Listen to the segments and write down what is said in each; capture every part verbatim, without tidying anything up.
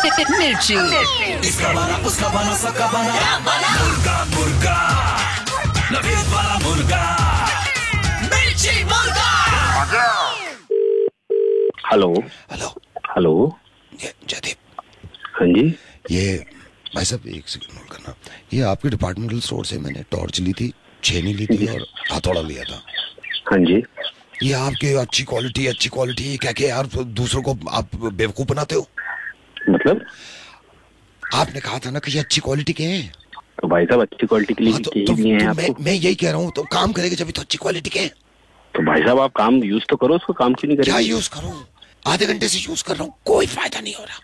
मिर्ची। इसका बना उसका बना सबका बना मुर्गा मुर्गा नवीद वाला मुर्गा मिर्ची मुर्गा। हेलो हेलो हेलो ये जयदीप। हाँ जी ये भाई साहब एक सेकंड नोट करना। ये आपके डिपार्टमेंटल स्टोर से मैंने टॉर्च ली थी, छेनी ली थी और हथौड़ा लिया था। हाँ जी ये आपकी अच्छी क्वालिटी अच्छी क्वालिटी क्या क्या यार दूसरों को आप बेवकूफ बनाते हो। मतलब आपने कहा था ना कि ये अच्छी क्वालिटी के हैं। तो भाई साहब अच्छी क्वालिटी के लिए हाँ, तो, चाहिए तो, नहीं है तो आपको। मैं, मैं यही कह रहा हूँ तो काम करेगा जब तो अच्छी क्वालिटी के हैं। तो भाई साहब आप काम यूज तो करो, उसको काम क्यों नहीं क्या करेंगे? यूज करूँ? आधे घंटे से यूज कर रहा हूँ, कोई फायदा नहीं हो रहा।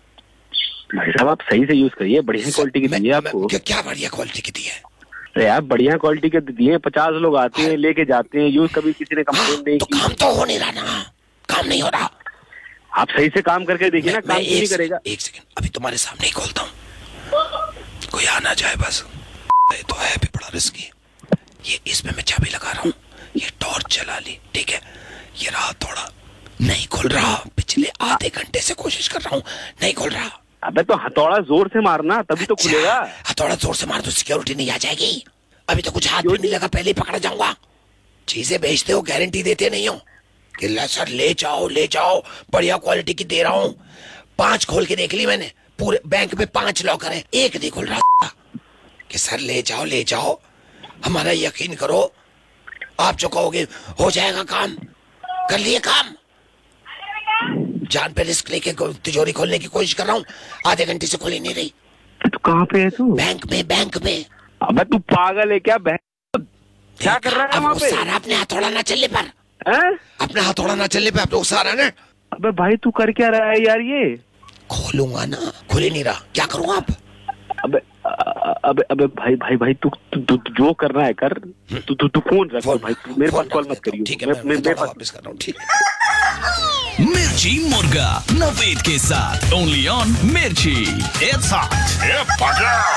भाई साहब आप सही से यूज करिए, बढ़िया क्वालिटी की दिए आपको। क्या, क्या बढ़िया क्वालिटी की दी है? अरे यार बढ़िया क्वालिटी के दिए, पचास लोग आते हैं लेके जाते हैं, यूज कभी किसी ने कंप्लेन नहीं तो की। काम तो हो नहीं रहा ना, काम नहीं हो रहा। आप सही से काम करके देखिए ना, मैं- काम मैं क्यों नहीं एक करेगा? सेकंड, एक सेकंड अभी तुम्हारे सामने ही खोलता हूँ, कोई आ ना जाए बस। ये तो है भी बड़ा रिस्की। ये इसमें मैं चाबी लगा रहा हूँ, ये टॉर्च चला ली, ठीक है। ये रहा थोड़ा नहीं खुल रहा, पिछले आधे घंटे से कोशिश कर रहा हूँ, नहीं खुल रहा। अबे तो हथौड़ा जोर से मारना तभी तो अच्छा, खुलेगा। हथौड़ा जोर से मार तो सिक्योरिटी नहीं आ जाएगी? अभी तो कुछ हाथ भी नहीं लगा, पहले ही पकड़ा जाऊंगा। चीजें बेचते हो, गारंटी देते नहीं हो कि ला सर ले जाओ ले जाओ बढ़िया क्वालिटी की दे रहा हूँ। पांच खोल के देख ली मैंने, पूरे बैंक में पांच लॉकर है, एक नहीं खुल रहा कि सर ले जाओ ले जाओ, हमारा यकीन करो, आप जो कहोगे हो जाएगा काम। कर लिए काम, जान पे रिस्क लेके तिजोरी खोलने की कोशिश कर रहा हूँ, आधे घंटे से खुली नहीं रही। तो कहाँ पे है तू? बैंक में, बैंक में। अबे तू पागल है क्या? बहन क्या कर रहा है अब वहाँ पे? सारा अपने हथौड़ा ना चलने पर, हैं? अपने हथौड़ा ना चलने पे आप लोग सारा ना। अबे भाई तू कर क्या रहा है यार ये? खोलूंगा ना, खुल ही नहीं रहा, क्या करूँ आप? अबे अबे अबे भाई भाई भाई तू तू तू तू जो करना है कर। तू तू तू फोन रख भाई, तू मेरे पास कॉल मत करियो। ठीक है, मैं मैं मैं मेरे हथौड़ा पास वापस कर रहा हूँ, ठीक है। मिर्ची मुर्गा नवीद के साथ ओनली ऑन मिर्ची। It's hot.